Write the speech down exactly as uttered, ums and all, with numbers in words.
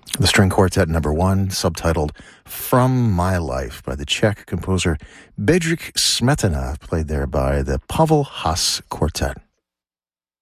The String Quartet number one, subtitled From My Life by the Czech composer Bedřich Smetana, played there by the Pavel Haas Quartet.